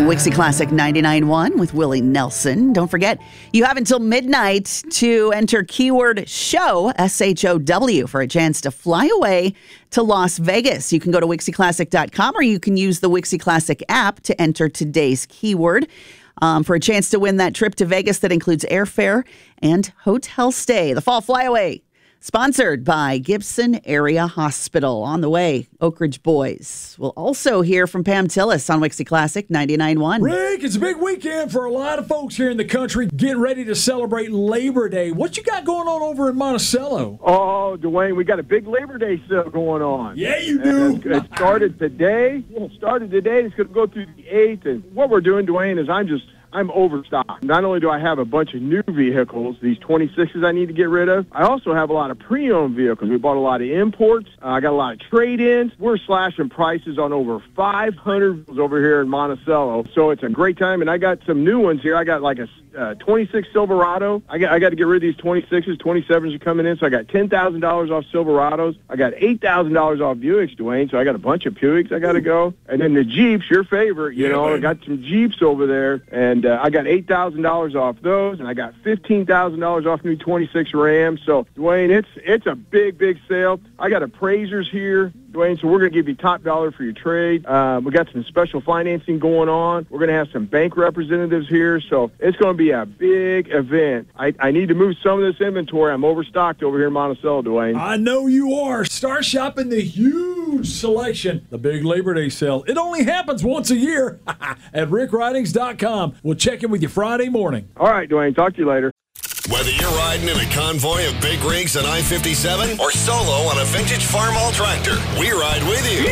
Wixie Classic 99.1 with Willie Nelson. Don't forget, you have until midnight to enter keyword SHOW, SHOW, for a chance to fly away to Las Vegas. You can go to WixieClassic.com or you can use the Wixie Classic app to enter today's keyword for a chance to win that trip to Vegas that includes airfare and hotel stay. The Fall Flyaway, sponsored by Gibson Area Hospital. On the way, Oak Ridge Boys. We'll also hear from Pam Tillis on Wixie Classic 99.1. Rick, it's a big weekend for a lot of folks here in the country getting ready to celebrate Labor Day. What you got going on over in Monticello? Oh, Dwayne, we got a big Labor Day sale going on. Yeah, you do. It started today. It's going to go through the 8th. And what we're doing, Dwayne, is I'm overstocked. Not only do I have a bunch of new vehicles, these 26s I need to get rid of, I also have a lot of pre-owned vehicles. We bought a lot of imports. I got a lot of trade-ins. We're slashing prices on over 500 vehicles over here in Monticello. So it's a great time, and I got some new ones here. I got like a 26 Silverado. I got to get rid of these 26s. 27s are coming in, so I got $10,000 off Silverados. I got $8,000 off Buicks, Dwayne, so I got a bunch of Buicks I got to go. And then the Jeeps, your favorite, I got some Jeeps over there, and I got $8,000 off those, and I got $15,000 off new 26 Rams. So, Dwayne, it's a big, big sale. I got appraisers here, Dwayne, so we're going to give you top dollar for your trade. We got some special financing going on. We're going to have some bank representatives here, so it's going to be a big event. I need to move some of this inventory. I'm overstocked over here in Monticello, Dwayne. I know you are. Start shopping the huge selection, the big Labor Day sale. It only happens once a year at rickridings.com. We'll check in with you Friday morning. All right, Dwayne. Talk to you later. Whether you're riding in a convoy of big rigs on I-57 or solo on a vintage Farmall tractor, we ride with you.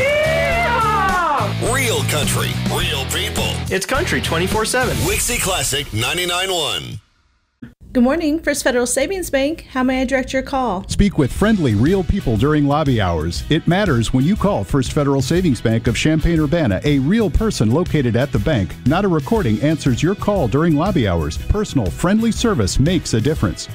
Yeah! Real country, real people. It's country 24/7. Wixie Classic 99.1. Good morning, First Federal Savings Bank. How may I direct your call? Speak with friendly, real people during lobby hours. It matters when you call First Federal Savings Bank of Champaign-Urbana. A real person located at the bank, not a recording, answers your call during lobby hours. Personal, friendly service makes a difference.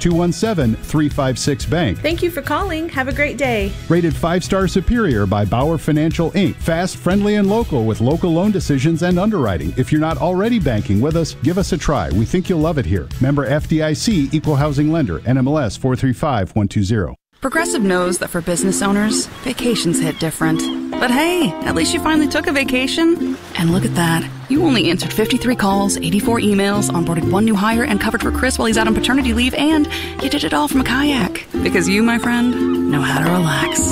217-356-BANK. Thank you for calling. Have a great day. Rated 5-star superior by Bauer Financial, Inc. Fast, friendly, and local with local loan decisions and underwriting. If you're not already banking with us, give us a try. We think you'll love it here. Member FDIC. Equal Housing Lender, NMLS 435120. Progressive knows that for business owners, vacations hit different. But hey, at least you finally took a vacation. And look at that. You only answered 53 calls, 84 emails, onboarded one new hire, and covered for Chris while he's out on paternity leave, and you did it all from a kayak. Because you, my friend, know how to relax.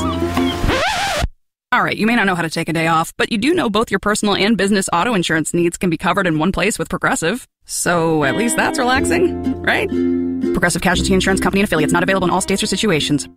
All right, you may not know how to take a day off, but you do know both your personal and business auto insurance needs can be covered in one place with Progressive. So at least that's relaxing, right? Progressive Casualty Insurance Company and affiliates, not available in all states or situations.